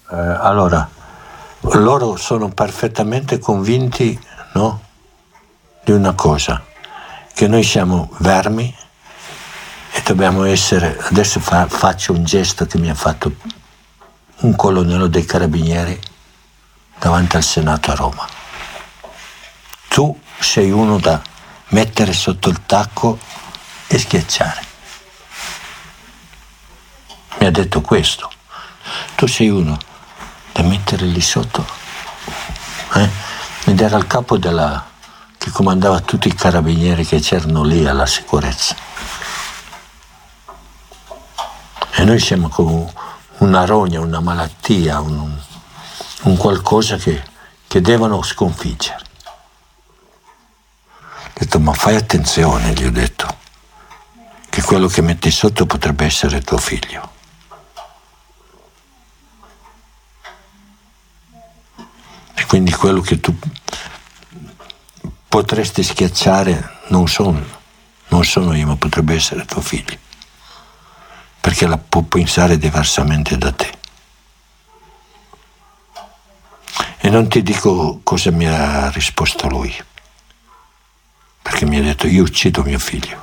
Allora, loro sono perfettamente convinti, no, di una cosa, che noi siamo vermi e dobbiamo essere, adesso faccio un gesto che mi ha fatto un colonnello dei carabinieri davanti al Senato a Roma. Tu sei uno da mettere sotto il tacco e schiacciare. Mi ha detto questo. Tu sei uno da mettere lì sotto. Ed era il capo che comandava tutti i carabinieri che c'erano lì alla sicurezza. E noi siamo come una rogna, una malattia, un qualcosa che devono sconfiggere. Ho detto, ma fai attenzione, gli ho detto, che quello che metti sotto potrebbe essere tuo figlio. E quindi quello che tu potresti schiacciare non sono io, ma potrebbe essere tuo figlio, perché la può pensare diversamente da te. E non ti dico cosa mi ha risposto lui, perché mi ha detto, io uccido mio figlio.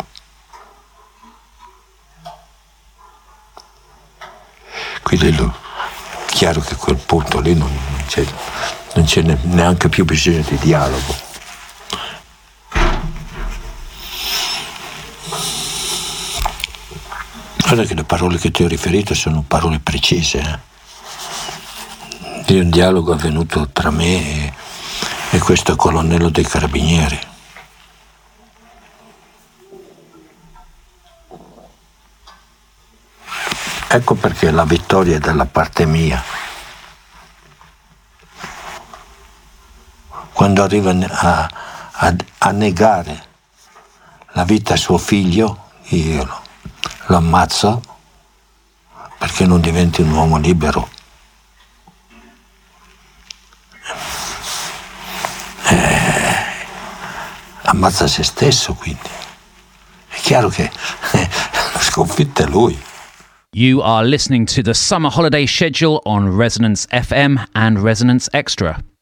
Quindi chiaro che a quel punto lì non c'è neanche più bisogno di dialogo. Guarda che le parole che ti ho riferito sono parole precise. Di un dialogo avvenuto tra me e questo colonnello dei carabinieri. Ecco perché la vittoria è dalla parte mia. Quando arriva a negare la vita a suo figlio, io lo ammazzo perché non diventi un uomo libero. Ammazza se stesso, quindi. È chiaro che la sconfitta è lui. You are listening to the summer holiday schedule on Resonance FM and Resonance Extra.